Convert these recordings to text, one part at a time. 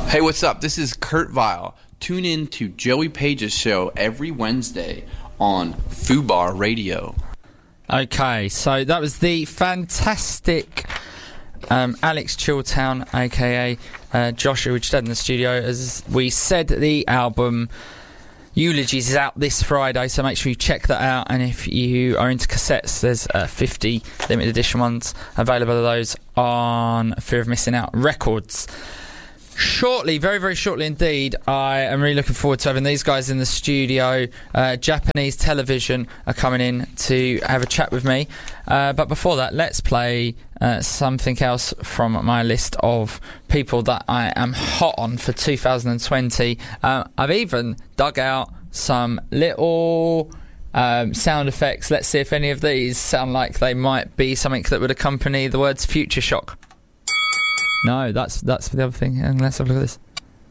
Hey, what's up? This is Kurt Vile. Tune in to Joey Page's show every Wednesday on Fubar Radio. Okay, so that was the fantastic Alex Chilltown, a.k.a. Joshua, which did in the studio. As we said, the album Eulogies is out this Friday, so make sure you check that out. And if you are into cassettes, there's 50 limited edition ones available of those on Fear of Missing Out Records. Shortly, very, very shortly indeed, I am really looking forward to having these guys in the studio. Japanese Television are coming in to have a chat with me. But before that, let's play something else from my list of people that I am hot on for 2020. I've even dug out some little sound effects. Let's see if any of these sound like they might be something that would accompany the words Future Shock. No, that's the other thing. And let's have a look at this.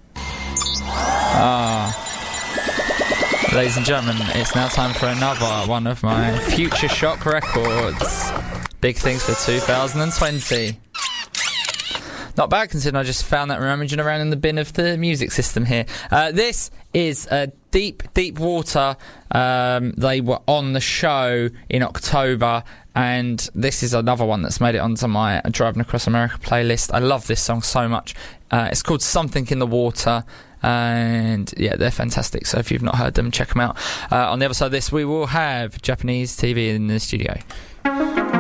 Ladies and gentlemen, it's now time for another one of my Future Shock records. Big things for 2020. Not bad, considering I just found that rummaging around in the bin of the music system here. This is Deep, Deep Water. They were on the show in October, and this is another one that's made it onto my Driving Across America playlist. I love this song so much. It's called Something in the Water, and yeah, they're fantastic. So if you've not heard them, check them out. On the other side of this, we will have Japanese TV in the studio.